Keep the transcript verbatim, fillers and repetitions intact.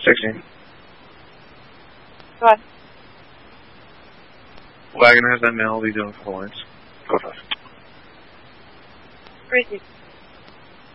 sixteen. Go ahead. Wagon has that mail. What are you doing for points? Go fast. Crazy.